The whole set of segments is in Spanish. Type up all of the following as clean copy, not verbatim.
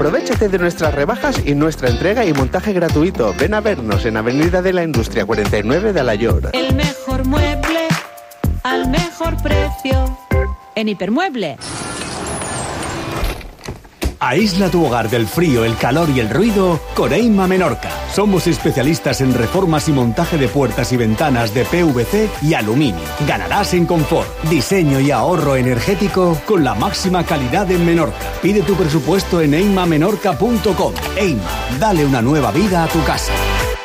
Aprovéchate de nuestras rebajas y nuestra entrega y montaje gratuito. Ven a vernos en Avenida de la Industria 49 de Alayor. El mejor mueble al mejor precio en Hipermueble. Aísla tu hogar del frío, el calor y el ruido con Eima Menorca. Somos especialistas en reformas y montaje de puertas y ventanas de PVC y aluminio. Ganarás en confort, diseño y ahorro energético con la máxima calidad en Menorca. Pide tu presupuesto en eimamenorca.com. Eima, dale una nueva vida a tu casa.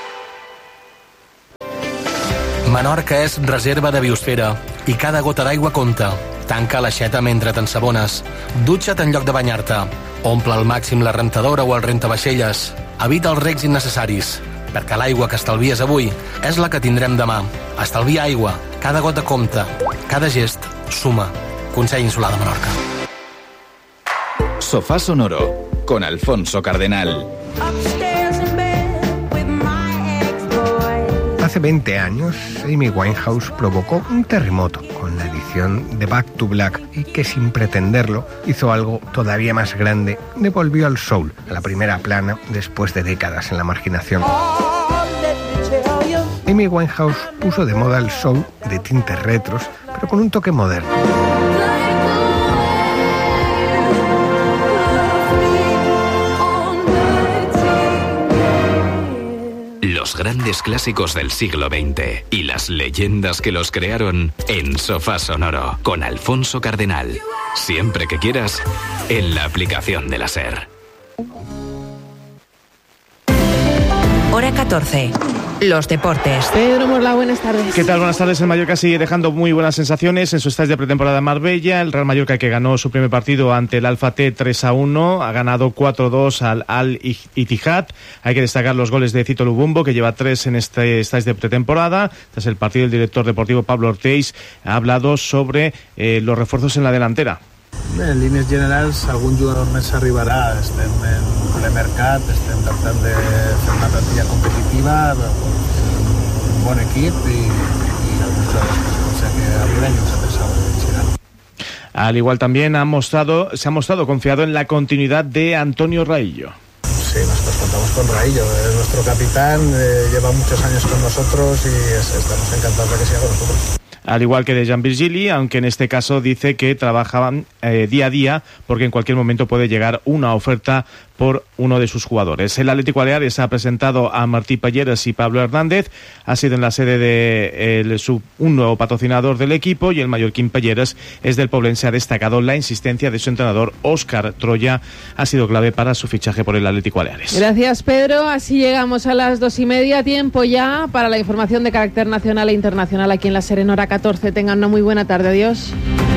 Menorca és reserva de biosfera i cada gota d'aigua compta. Tanca l'aixeta mentre t'ensabones. Dutxa't en lloc de banyar-te. Omple al màxim la rentadora o el rentavaixelles. Evita els regs innecessaris, perquè l'aigua que estalvies avui és la que tindrem demà. Estalvia aigua. Cada gota compta. Cada gest suma. Consell Insular de Menorca. Sofá Sonoro, con Alfonso Cardenal. Hace 20 años, Amy Winehouse provocó un terremoto con la edición de Back to Black y que sin pretenderlo hizo algo todavía más grande. Devolvió al soul a la primera plana después de décadas en la marginación. Amy Winehouse puso de moda el soul de tintes retros, pero con un toque moderno. Los grandes clásicos del siglo XX y las leyendas que los crearon en Sofá Sonoro con Alfonso Cardenal. Siempre que quieras, en la aplicación de la SER. Hora 14. Los deportes. Pedro Morla, buenas tardes. ¿Qué tal? Buenas tardes. El Mallorca sigue dejando muy buenas sensaciones en su stage de pretemporada en Marbella. El Real Mallorca, que ganó su primer partido ante el Al-Fateh 3-1, ha ganado 4-2 al Al-Ittihad. Hay que destacar los goles de Cito Lubumbo, que lleva 3 en este stage de pretemporada. Tras el partido, el director deportivo Pablo Ortiz ha hablado sobre los refuerzos en la delantera. En línies generals, algun jugador més arribarà. Estem en ple mercat, estem tractant de fer una plantilla competitiva, un bon equip i alguns jugadors que potser que arriben i nosaltres seguiran. Al igual también se ha mostrado confiado en la continuidad de Antonio Raillo. Sí, nosotros contamos con Raillo, es nuestro capitán, lleva muchos años con nosotros y estamos encantados de que siga con nosotros. Al igual que de Jean Virgili, aunque en este caso dice que trabajaban día a día porque en cualquier momento puede llegar una oferta por uno de sus jugadores. El Atlético Baleares ha presentado a Martí Pelleres y Pablo Hernández. Ha sido en la sede de un nuevo patrocinador del equipo, y el mallorquín Pelleres es del Poblense. Ha destacado la insistencia de su entrenador Óscar Troya. Ha sido clave para su fichaje por el Atlético Baleares. Gracias, Pedro. Así llegamos a las 2:30. Tiempo ya para la información de carácter nacional e internacional aquí en la SER en Hora 14. Tengan una muy buena tarde. Adiós.